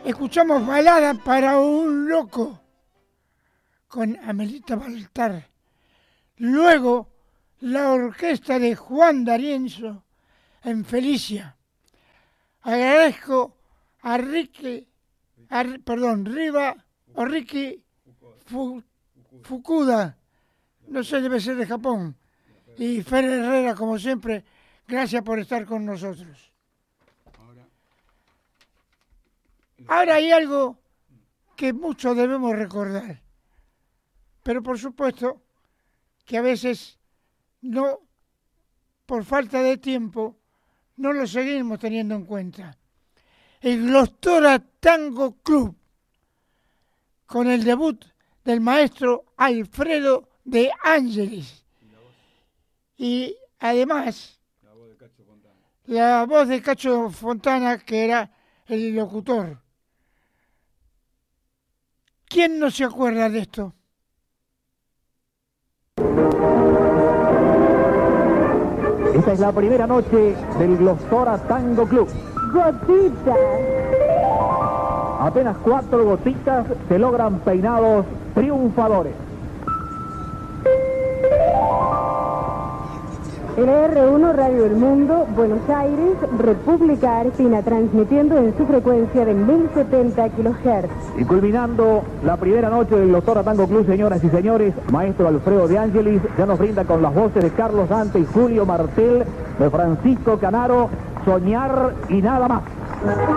Escuchamos Balada para un loco con Amelita Baltar. Luego la orquesta de Juan D'Arienzo en Felicia. Agradezco a Ricky Fukuda, no sé, debe ser de Japón, y Fer Herrera, como siempre, gracias por estar con nosotros. Ahora hay algo que muchos debemos recordar, pero por supuesto que a veces no, por falta de tiempo, no lo seguimos teniendo en cuenta. El Glostora Tango Club, con el debut del maestro Alfredo De Angelis. Y además, la voz de Cacho Fontana, que era el locutor. ¿Quién no se acuerda de esto? Esta es la primera noche del Glostora Tango Club. Gotitas. Apenas 4 gotitas se logran peinados triunfadores. LR1 Radio del Mundo, Buenos Aires, República Argentina, transmitiendo en su frecuencia de 1070 kHz. Y culminando la primera noche del Glostora Tango Club, señoras y señores, maestro Alfredo De Angelis ya nos brinda con las voces de Carlos Dante y Julio Martel, de Francisco Canaro, Soñar y nada más.